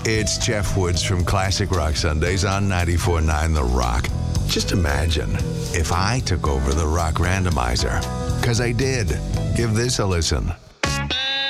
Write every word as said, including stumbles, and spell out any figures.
It's Jeff Woods from Classic Rock Sundays on ninety-four point nine The Rock. Just imagine if I took over the Rock Randomizer. Because I did. Give this a listen.